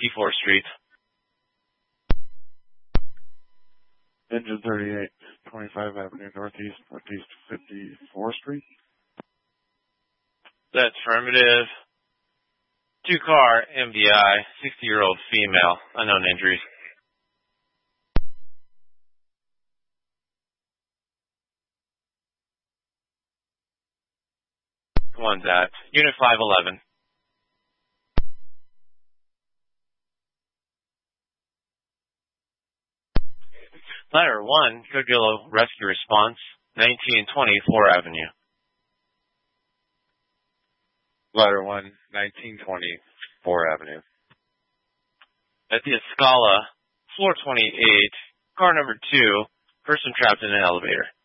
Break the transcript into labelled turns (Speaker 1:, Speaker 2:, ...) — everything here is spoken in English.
Speaker 1: 54th Street.
Speaker 2: Engine 38, 25 Avenue Northeast 54th Street.
Speaker 1: That's affirmative. 2-car MDI, 60-year-old female, unknown injuries. One's at Unit 511. Ladder 1, Codillo Rescue Response, 1920 4 Avenue.
Speaker 2: Ladder 1, 1920 4 Avenue.
Speaker 1: At the Escala, floor 28, car number 2, person trapped in an elevator.